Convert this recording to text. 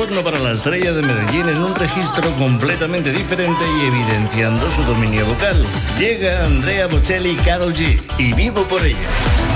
turno para la estrella de Medellín en un registro completamente diferente y evidenciando su dominio vocal. Llega Andrea Bocelli y Karol G y Vivo por ella.